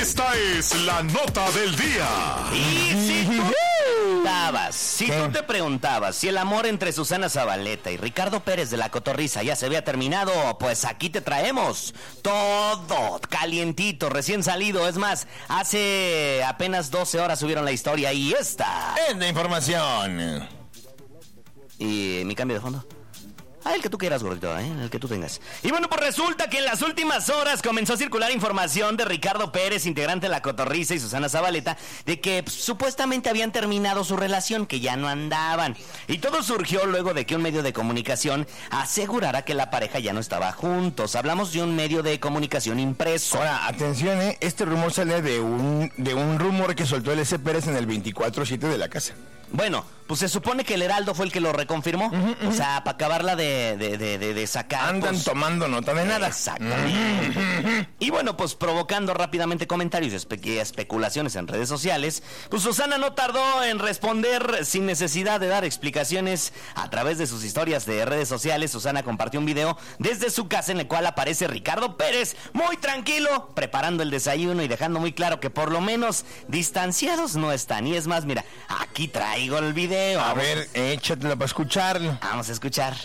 Esta es la nota del día. Y si tú te preguntabas si el amor entre Susana Zabaleta y Ricardo Pérez de la Cotorrisa ya se había terminado, pues aquí te traemos todo calientito, recién salido. Es más, hace apenas 12 horas subieron la historia y esta es la información. ¿Y mi cambio de fondo? El que tú quieras, gordito, el que tú tengas. Y bueno, pues resulta que en las últimas horas comenzó a circular información de Ricardo Pérez, integrante de la Cotorrisa, y Susana Zabaleta, de que supuestamente habían terminado su relación, que ya no andaban. Y todo surgió luego de que un medio de comunicación asegurara que la pareja ya no estaba juntos. Hablamos de un medio de comunicación impreso. Ahora, atención, este rumor sale de un rumor que soltó el S. Pérez en el 24/7 de la casa. Bueno, pues se supone que el Heraldo fue el que lo reconfirmó. O sea, para acabarla de sacar. Andan tomando nota de nada. Exactamente. Y bueno, pues provocando rápidamente comentarios y especulaciones en redes sociales, pues Susana no tardó en responder sin necesidad de dar explicaciones. A través de sus historias de redes sociales, Susana compartió un video desde su casa en el cual aparece Ricardo Pérez muy tranquilo, preparando el desayuno y dejando muy claro que por lo menos distanciados no están. Y es más, mira, aquí traigo el video. A ver, échatelo para escucharlo. Vamos a escuchar.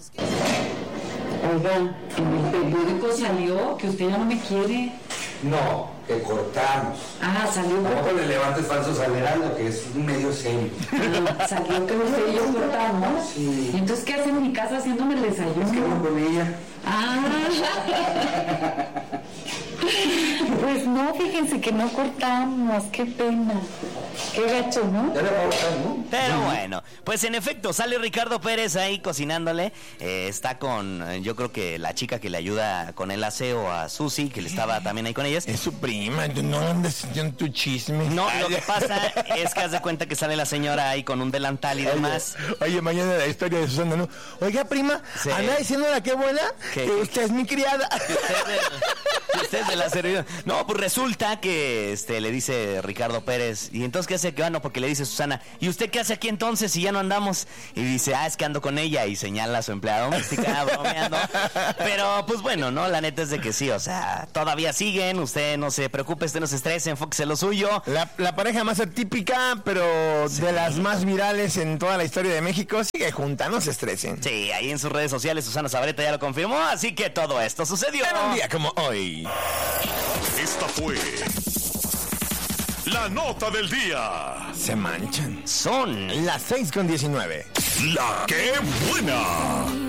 Oiga, en el periódico salió que usted ya no me quiere. No, que cortamos. Salió. Tampoco le levantes falsos al Heraldo, que es un medio serio. Salió que usted y yo cortamos. Sí. ¿Y entonces qué hace en mi casa haciéndome el desayuno? Es que voy con ella. Pues no, fíjense que no cortamos, qué pena. Qué gacho, ¿no? Ya le va a gustar, ¿no? Pero bueno, pues en efecto, sale Ricardo Pérez ahí cocinándole. Está con, yo creo que la chica que le ayuda con el aseo a Susi, que le estaba también ahí con ellas. Es su prima, no andes en tu chisme. No, lo que pasa es que haz de cuenta que sale la señora ahí con un delantal y demás. Oye, mañana la historia de Susana, ¿no? Oiga, prima, Sí. anda diciéndola qué buena, que usted es mi criada. Usted de la servidora. No, pues resulta que le dice Ricardo Pérez, ¿y entonces qué hace? Que no, porque le dice Susana, ¿y usted qué hace aquí entonces si ya no andamos? Y dice, es que ando con ella, y señala a su empleada doméstica, bromeando. Pero pues bueno, ¿no? La neta es de que sí, o sea, todavía siguen, usted no se preocupe, usted no se estrese, enfóquese en lo suyo. La pareja más atípica, pero de las más virales en toda la historia de México, sigue junta, no se estresen. Sí, ahí en sus redes sociales Susana Zabaleta ya lo confirmó, así que todo esto sucedió En un día como hoy. Esta fue la nota del día. Se manchan. Son Las 6:19. La que buena.